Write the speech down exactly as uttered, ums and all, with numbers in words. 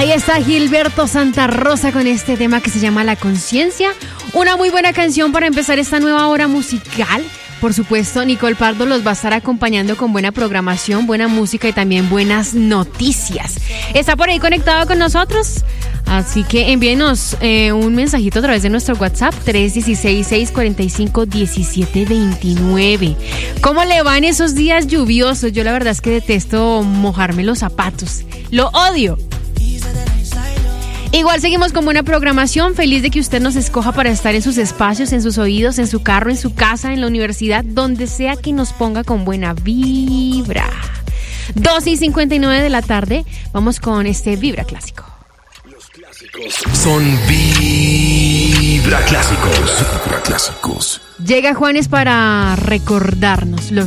Ahí está Gilberto Santa Rosa con este tema que se llama La Conciencia. Una muy buena canción para empezar esta nueva hora musical. Por supuesto, Nicole Pardo los va a estar acompañando con buena programación, buena música y también buenas noticias. ¿Está por ahí conectado con nosotros? Así que envíenos eh, un mensajito a través de nuestro WhatsApp tres uno seis, seis cuatro cinco, uno siete dos nueve. ¿Cómo le van esos días lluviosos? Yo la verdad es que detesto mojarme los zapatos. Lo odio. Igual seguimos con buena programación, feliz de que usted nos escoja para estar en sus espacios, en sus oídos, en su carro, en su casa, en la universidad, donde sea que nos ponga con buena vibra. dos y cincuenta y nueve de la tarde, vamos con este Vibra Clásico. Los clásicos son Vibra Clásicos. Vibra Clásicos. Llega Juanes para recordarnos lo